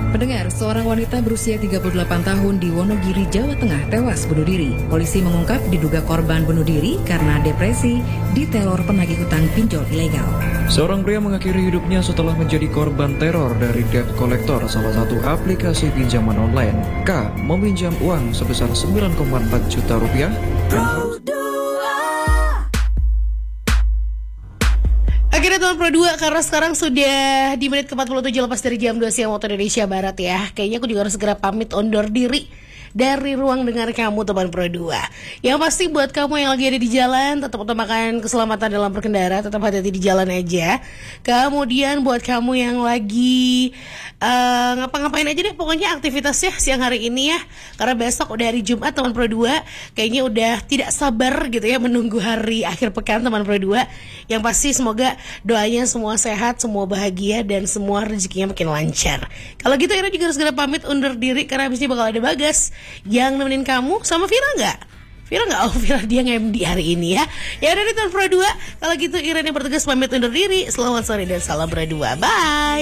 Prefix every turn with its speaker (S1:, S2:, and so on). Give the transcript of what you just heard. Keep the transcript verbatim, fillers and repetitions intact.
S1: Pendengar, seorang wanita berusia tiga puluh delapan tahun di Wonogiri, Jawa Tengah tewas bunuh diri. Polisi mengungkap diduga korban bunuh diri karena depresi diteror penagih hutang pinjol ilegal.
S2: Seorang pria mengakhiri hidupnya setelah menjadi korban teror dari debt collector salah satu aplikasi pinjaman online. K meminjam uang sebesar sembilan koma empat juta rupiah.
S3: Akhirnya teman Pro dua, karena sekarang sudah di menit ke empat puluh tujuh lepas dari jam dua siang waktu Indonesia Barat ya. Kayaknya aku juga harus segera pamit undur diri dari ruang dengar kamu teman Pro dua. Yang pasti buat kamu yang lagi ada di jalan, tetap utamakan keselamatan dalam berkendara, tetap hati-hati di jalan aja. Kemudian buat kamu yang lagi uh, ngapa-ngapain aja deh, pokoknya aktivitasnya siang hari ini ya. Karena besok udah hari Jumat teman Pro dua, kayaknya udah tidak sabar gitu ya menunggu hari akhir pekan teman Pro dua. Yang pasti semoga doanya semua sehat, semua bahagia, dan semua rezekinya makin lancar. Kalau gitu Ira juga harus segera pamit undur diri, karena abis ini bakal ada Bagas yang nemenin kamu sama Vira nggak? Vira nggak? Oh, Vira dia nge-M D hari ini ya. Ya udah di Pro dua. Kalau gitu Ira yang bertugas pamit undur diri. Selamat sore dan salam Pro dua. Bye.